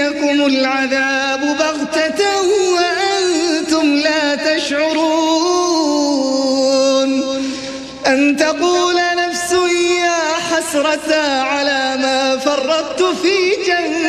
يأتيكم العذاب بغتة وأنتم لا تشعرون أن تقول نفس يا حسرة على ما فرطت في جنة